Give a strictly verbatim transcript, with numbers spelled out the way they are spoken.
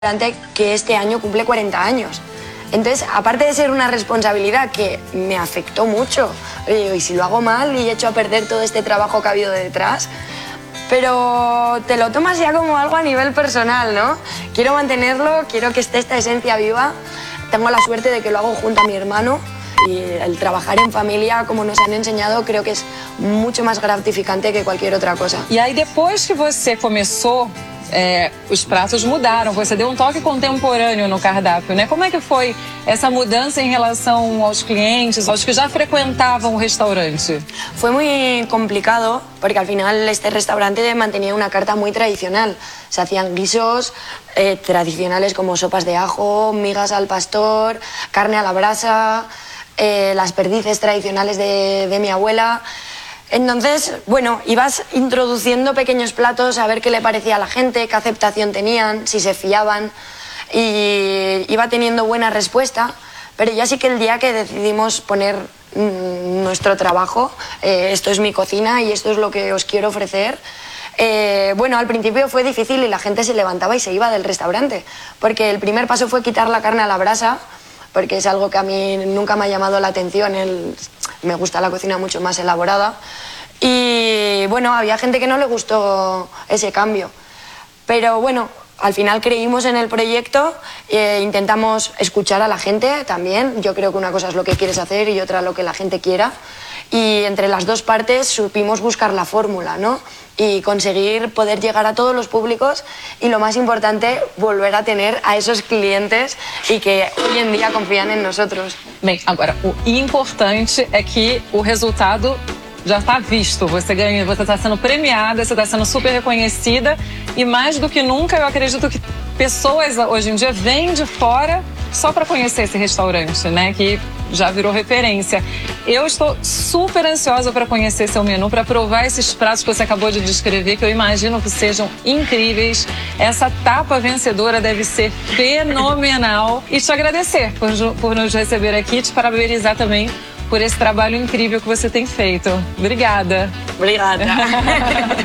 Que este año cumple cuarenta años. Entonces, aparte de ser una responsabilidad que me afectó mucho, y si lo hago mal y echo a perder todo este trabajo que ha habido detrás, pero te lo tomas ya como algo a nivel personal, ¿no? Quiero mantenerlo, quiero que esté esta esencia viva. Tengo la suerte de que lo hago junto a mi hermano y el trabajar en familia, como nos han enseñado, creo que es mucho más gratificante que cualquier otra cosa. E aí, depois que você começou, É, os pratos mudaram, você deu um toque contemporâneo no cardápio, né? Como é que foi essa mudança em relação aos clientes, aos que já frecuentavam o restaurante? Fue muy complicado porque al final este restaurante mantenía una carta muy tradicional. Se hacían guisos eh, tradicionales como sopas de ajo, migas al pastor, carne a la brasa, eh, las perdices tradicionales de, de mi abuela. Entonces, bueno, ibas introduciendo pequeños platos a ver qué le parecía a la gente, qué aceptación tenían, si se fiaban, y iba teniendo buena respuesta, pero ya sí que el día que decidimos poner mmm, nuestro trabajo, eh, esto es mi cocina y esto es lo que os quiero ofrecer, eh, bueno, al principio fue difícil y la gente se levantaba y se iba del restaurante, porque el primer paso fue quitar la carne a la brasa, porque es algo que a mí nunca me ha llamado la atención, el... me gusta la cocina mucho más elaborada. Y bueno, había gente que no le gustó ese cambio. Pero bueno, al final creímos en el proyecto, e intentamos escuchar a la gente también. Yo creo que una cosa es lo que quieres hacer y otra lo que la gente quiera. Y entre las dos partes supimos buscar la fórmula, ¿no? Y conseguir poder llegar a todos los públicos y, lo más importante, volver a tener a esos clientes y que hoy en día confían en nosotros. Bem, agora, o importante é que o resultado já está visto. Você ganha, você está sendo premiada, você está sendo super reconhecida e, mais do que nunca, eu acredito que pessoas hoje em dia vêm de fora só para conhecer esse restaurante, né? Que já virou referência. Eu estou super ansiosa para conhecer seu menu, para provar esses pratos que você acabou de descrever, que eu imagino que sejam incríveis. Essa tapa vencedora deve ser fenomenal. E te agradecer por, por nos receber aqui e te parabenizar também por esse trabalho incrível que você tem feito. Obrigada. Obrigada.